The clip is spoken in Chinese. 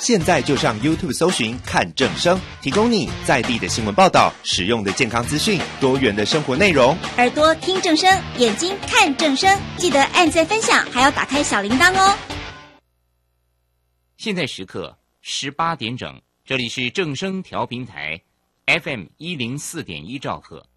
现在就上 YouTube 搜寻看正声，提供你在地的新闻报道、实用的健康资讯、多元的生活内容。 耳朵听正声，眼睛看正声，记得按赞分享，还要打开小铃铛哦。 现在时刻18点整，这里是正声调频台 FM104.1兆赫。